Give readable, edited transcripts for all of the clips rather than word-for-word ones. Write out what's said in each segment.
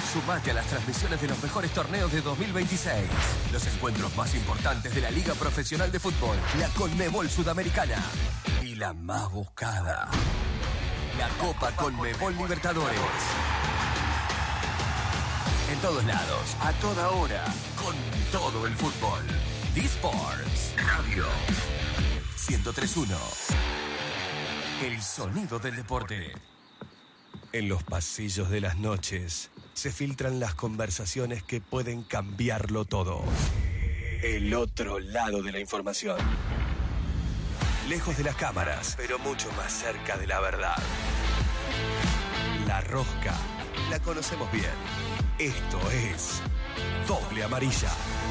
Sumate a las transmisiones de los mejores torneos de 2026. Los encuentros más importantes de la Liga Profesional de Fútbol, la Conmebol Sudamericana y la más buscada, la Copa Conmebol Libertadores. En todos lados, a toda hora, con todo el fútbol. D-Sports Radio 103.1. El sonido del deporte. En los pasillos de las noches se filtran las conversaciones que pueden cambiarlo todo. El otro lado de la información. Lejos de las cámaras, pero mucho más cerca de la verdad. La rosca la conocemos bien. Esto es Doble Amarilla.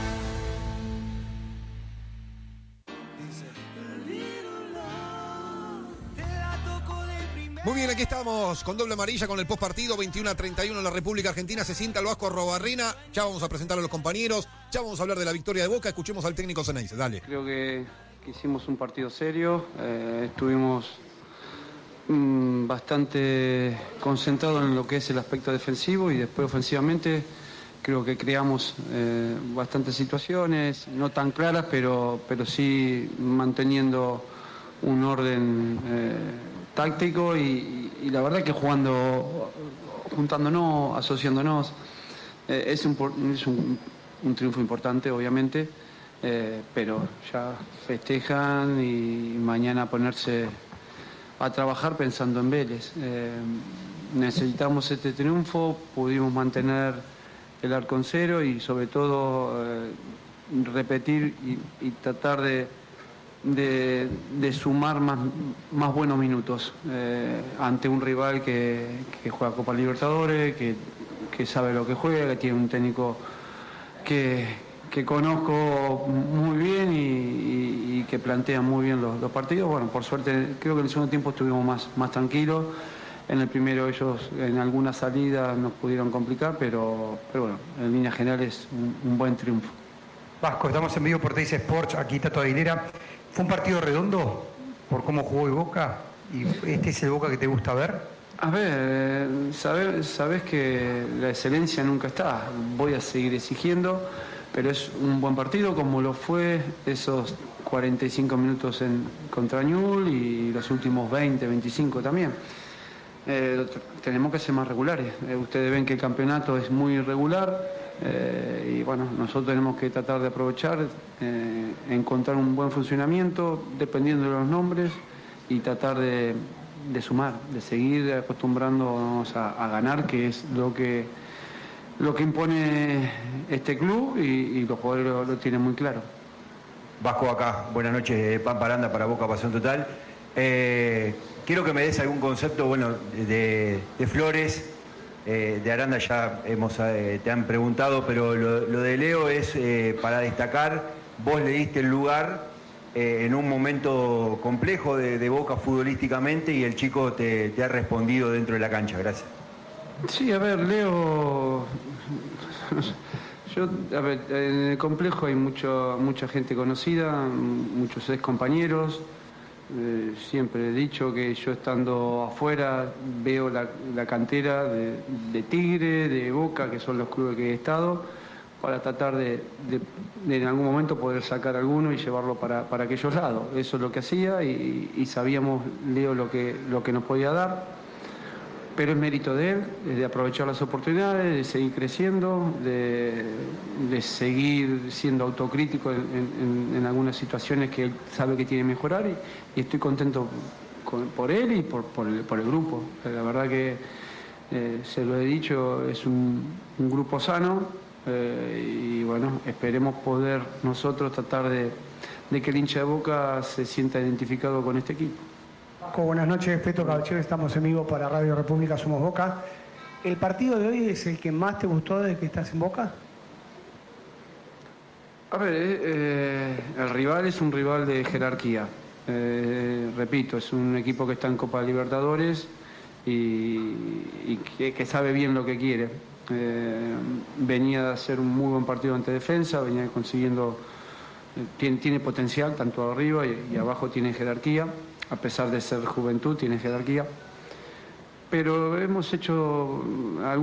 Muy bien, aquí estamos con Doble Amarilla, con el postpartido, 21-31 en la República Argentina. Se sienta el Vasco Arrobarrena. Ya vamos a presentar a los compañeros. Ya vamos a hablar de la victoria de Boca. Escuchemos al técnico Ceneice. Dale. Creo que hicimos un partido serio. Estuvimos bastante concentrados en lo que es el aspecto defensivo y después ofensivamente creo que creamos bastantes situaciones, no tan claras, pero sí manteniendo un orden táctico y la verdad que jugando, juntándonos, asociándonos, es un triunfo importante, obviamente, pero ya festejan y mañana ponerse a trabajar pensando en Vélez. Necesitamos este triunfo, pudimos mantener el arco en cero y sobre todo repetir y tratar de sumar más buenos minutos ante un rival que juega Copa Libertadores, que sabe lo que juega, que tiene un técnico que conozco muy bien y que plantea muy bien los partidos. Bueno, por suerte creo que en el segundo tiempo estuvimos más tranquilos. En el primero ellos en alguna salida nos pudieron complicar, pero bueno, en líneas generales un buen triunfo. Vasco, estamos en vivo por Teis Sports, aquí Tato Aguilera. ¿Fue un partido redondo por cómo jugó el Boca? ¿Y este es el Boca que te gusta ver? A ver, sabes que la excelencia nunca está. Voy a seguir exigiendo, pero es un buen partido como lo fue esos 45 minutos contra Newell's y los últimos 20, 25 también. Tenemos que ser más regulares. Ustedes ven que el campeonato es muy irregular. Y bueno, nosotros tenemos que tratar de aprovechar, encontrar un buen funcionamiento dependiendo de los nombres y tratar de sumar, de seguir acostumbrándonos a ganar, que es lo que impone este club y los jugadores lo tienen muy claro. Vasco acá, buenas noches, Pampa Aranda para Boca Pasión Total. Quiero que me des algún concepto de Flores. De Aranda ya te han preguntado, pero lo de Leo es para destacar. Vos le diste el lugar en un momento complejo de Boca futbolísticamente y el chico te ha respondido dentro de la cancha. Gracias. Sí, a ver, Leo, en el complejo hay mucha gente conocida, muchos ex compañeros. Siempre he dicho que yo estando afuera veo la cantera de Tigre, de Boca, que son los clubes que he estado, para tratar de en algún momento poder sacar alguno y llevarlo para aquellos lados. Eso es lo que hacía y sabíamos, Leo, lo que nos podía dar, pero es mérito de él, de aprovechar las oportunidades, de seguir creciendo, de seguir siendo autocrítico en algunas situaciones que él sabe que tiene que mejorar y estoy contento por él y por el grupo. La verdad que, se lo he dicho, es un grupo sano y bueno, esperemos poder nosotros tratar de que el hincha de Boca se sienta identificado con este equipo. Buenas noches, Peto Caballero, estamos en vivo para Radio República, Somos Boca. ¿El partido de hoy es el que más te gustó desde que estás en Boca? A ver, el rival es un rival de jerarquía. Repito, es un equipo que está en Copa Libertadores y que sabe bien lo que quiere. Venía de hacer un muy buen partido ante defensa, venía consiguiendo, tiene potencial, tanto arriba y abajo tiene jerarquía. A pesar de ser juventud, tiene jerarquía. Pero hemos hecho algunos